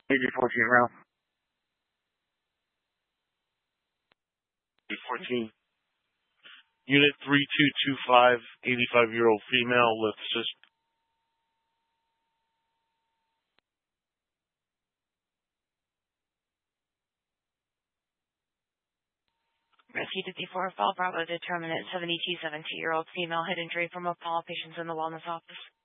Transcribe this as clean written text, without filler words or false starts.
Major 14 round. 14. Unit 3225, 85-year-old female with cyst. Rescue 54, Fall Bravo determinant 72, 17-year-old female head injury from a fall. Patients in the wellness office.